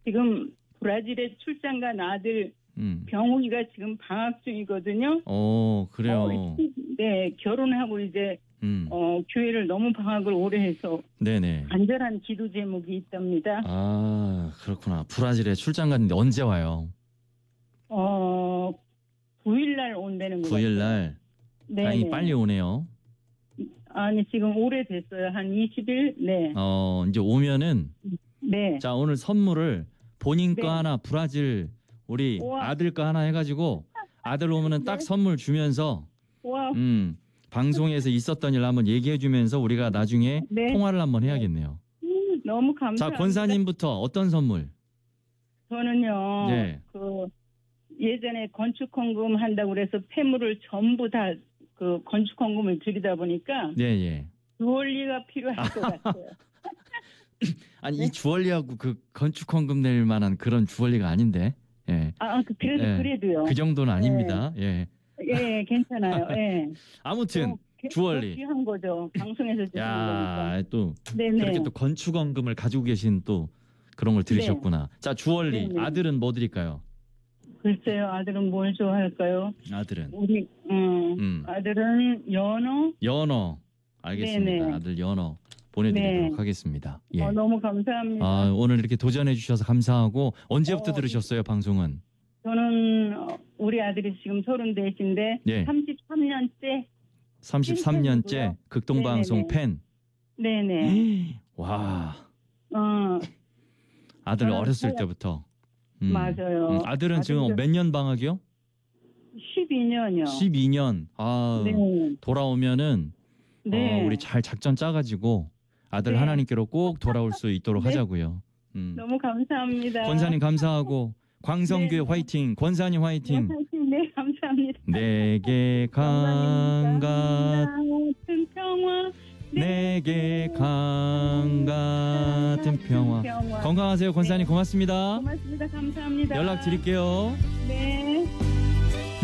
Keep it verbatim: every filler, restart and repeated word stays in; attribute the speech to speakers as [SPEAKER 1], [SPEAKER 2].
[SPEAKER 1] 지금 브라질에 출장 간 아들
[SPEAKER 2] 음.
[SPEAKER 1] 병욱이가 지금 방학 중이거든요.
[SPEAKER 2] 어, 그래요.
[SPEAKER 1] 어, 네, 결혼하고 이제
[SPEAKER 2] 음.
[SPEAKER 1] 어, 교회를 너무 방학을 오래 해서
[SPEAKER 2] 네네.
[SPEAKER 1] 간절한 기도 제목이 있답니다.
[SPEAKER 2] 아, 그렇구나. 브라질에 출장 갔는데 언제 와요?
[SPEAKER 1] 어, 구 일 날 온다는 거
[SPEAKER 2] 구 일 날.
[SPEAKER 1] 네.
[SPEAKER 2] 다행히 빨리 오네요.
[SPEAKER 1] 아니, 지금 오래됐어요. 한 이십 일? 네.
[SPEAKER 2] 어, 이제 오면은
[SPEAKER 1] 네.
[SPEAKER 2] 자, 오늘 선물을 본인 거
[SPEAKER 1] 네.
[SPEAKER 2] 하나, 브라질 우리
[SPEAKER 1] 우와.
[SPEAKER 2] 아들 거 하나 해가지고 아들 오면은 딱
[SPEAKER 1] 네.
[SPEAKER 2] 선물 주면서
[SPEAKER 1] 와,
[SPEAKER 2] 음, 방송에서 있었던 일 한번 얘기해주면서 우리가 나중에
[SPEAKER 1] 네.
[SPEAKER 2] 통화를 한번 해야겠네요.
[SPEAKER 1] 음, 너무 감사합니다.
[SPEAKER 2] 자, 권사님부터 어떤 선물?
[SPEAKER 1] 저는요,
[SPEAKER 2] 네.
[SPEAKER 1] 그, 예전에 건축헌금 한다고 그래서 폐물을 전부 다 그 건축헌금을 들이다 보니까
[SPEAKER 2] 네, 예.
[SPEAKER 1] 주얼리가 필요할 것 같아요.
[SPEAKER 2] 아니
[SPEAKER 1] 네?
[SPEAKER 2] 이 주얼리하고 그 건축헌금 낼 만한 그런 주얼리가 아닌데. 예.
[SPEAKER 1] 아, 그- 그래도,
[SPEAKER 2] 예.
[SPEAKER 1] 그래도요.
[SPEAKER 2] 그 정도는
[SPEAKER 1] 네.
[SPEAKER 2] 아닙니다. 예.
[SPEAKER 1] 예, 괜찮아요. 예.
[SPEAKER 2] 아무튼
[SPEAKER 1] 또 개-
[SPEAKER 2] 주얼리.
[SPEAKER 1] 또 귀한 거죠. 방송에서 주는
[SPEAKER 2] 야,
[SPEAKER 1] 거니까.
[SPEAKER 2] 또
[SPEAKER 1] 네네.
[SPEAKER 2] 그렇게 또 건축원금을 가지고 계신 또 그런 걸 들으셨구나. 자, 주얼리.
[SPEAKER 1] 네네.
[SPEAKER 2] 아들은 뭐 드릴까요?
[SPEAKER 1] 글쎄요, 아들은 뭘 좋아할까요?
[SPEAKER 2] 아들은
[SPEAKER 1] 우리, 음,
[SPEAKER 2] 음.
[SPEAKER 1] 아들은 연어?
[SPEAKER 2] 연어. 알겠습니다.
[SPEAKER 1] 네네.
[SPEAKER 2] 아들 연어 보내드리도록
[SPEAKER 1] 네.
[SPEAKER 2] 하겠습니다. 예.
[SPEAKER 1] 어, 너무 감사합니다.
[SPEAKER 2] 아, 오늘 이렇게 도전해 주셔서 감사하고 언제부터
[SPEAKER 1] 어,
[SPEAKER 2] 들으셨어요, 방송은?
[SPEAKER 1] 저는 어, 우리 아들이 지금 서른넷인데
[SPEAKER 2] 예.
[SPEAKER 1] 삼십삼 년째.
[SPEAKER 2] 삼십삼 년째
[SPEAKER 1] 팬이고요.
[SPEAKER 2] 극동방송 팬.
[SPEAKER 1] 네네.
[SPEAKER 2] 와,
[SPEAKER 1] 어,
[SPEAKER 2] 아들
[SPEAKER 1] 어,
[SPEAKER 2] 어렸을
[SPEAKER 1] 저-
[SPEAKER 2] 때부터. 음.
[SPEAKER 1] 맞아요.
[SPEAKER 2] 음, 아들은 지금
[SPEAKER 1] 아들도-
[SPEAKER 2] 몇 년 방학이요?
[SPEAKER 1] 십이 년이요.
[SPEAKER 2] 십이 년. 아,
[SPEAKER 1] 네.
[SPEAKER 2] 돌아오면은
[SPEAKER 1] 네.
[SPEAKER 2] 어, 우리 잘 작전 짜가지고 아들
[SPEAKER 1] 네.
[SPEAKER 2] 하나님께로 꼭 돌아올 수 있도록
[SPEAKER 1] 네.
[SPEAKER 2] 하자고요. 음.
[SPEAKER 1] 너무 감사합니다.
[SPEAKER 2] 권사님 감사하고 광성교회
[SPEAKER 1] 네.
[SPEAKER 2] 화이팅, 권사님 화이팅.
[SPEAKER 1] 네, 감사합니다.
[SPEAKER 2] 내게 강
[SPEAKER 1] 같은 평화.
[SPEAKER 2] 내게 강 같은 평화. 건강하세요, 권사님. 고맙습니다.
[SPEAKER 1] 고맙습니다. 감사합니다.
[SPEAKER 2] 연락 드릴게요.
[SPEAKER 1] 네.